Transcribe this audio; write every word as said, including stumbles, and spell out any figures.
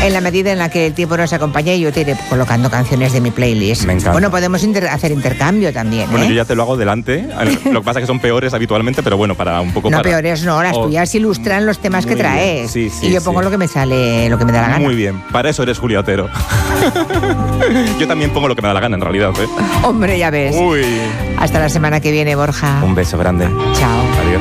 En la medida en la que el tiempo nos acompaña, yo te iré colocando canciones de mi playlist. Me encanta. Bueno, podemos inter- hacer intercambio también, Bueno, ¿eh? yo ya te lo hago delante. Lo que pasa es que son peores habitualmente, pero bueno, para un poco No, para... peores no, las Oh, tuyas ilustran los temas que muy bien. traes. Sí, sí, y yo sí. pongo lo que me sale, lo que me da la gana. Muy bien, para eso eres Julia Otero. Yo también pongo lo que me da la gana, en realidad, ¿eh? Hombre, ya ves. Uy. Hasta la semana que viene, Borja. Un beso grande. Chao. Adiós.